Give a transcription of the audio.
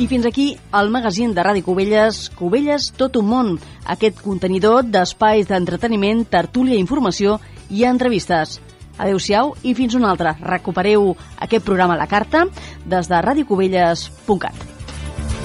I fins aquí el magazín de Ràdio Cubelles, Cubelles tot un món, aquest contenidor d'espais d'entreteniment, tertúlia, informació i entrevistes. Adéu-siau i fins una altra. Recupereu aquest programa a la carta des de radiocubelles.cat.